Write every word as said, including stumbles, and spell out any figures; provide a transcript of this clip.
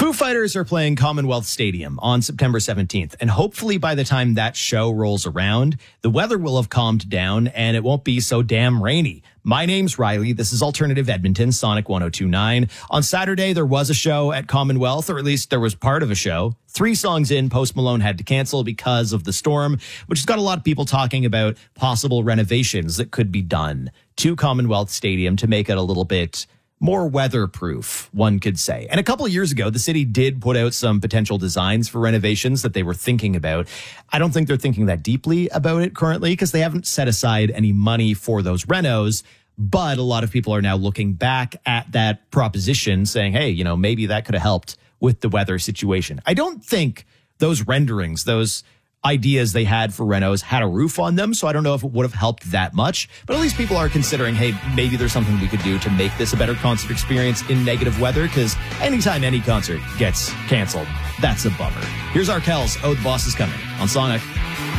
Foo Fighters are playing Commonwealth Stadium on September seventeenth, and hopefully by the time that show rolls around, the weather will have calmed down and it won't be so damn rainy. My name's Riley. This is Alternative Edmonton, Sonic one oh two point nine. On Saturday, there was a show at Commonwealth, or at least there was part of a show. Three songs in, Post Malone had to cancel because of the storm, which has got a lot of people talking about possible renovations that could be done to Commonwealth Stadium to make it a little bit more weatherproof, one could say. And a couple of years ago, the city did put out some potential designs for renovations that they were thinking about. I don't think they're thinking that deeply about it currently because they haven't set aside any money for those renos. But a lot of people are now looking back at that proposition saying, hey, you know, maybe that could have helped with the weather situation. I don't think those renderings, those ideas they had for renos had a roof on them, so I don't know if it would have helped that much, but at least people are considering, hey, maybe there's something we could do to make this a better concert experience in negative weather, because anytime any concert gets canceled, that's a bummer. Here's Arkells, Oh, the Boss is Coming on Sonic.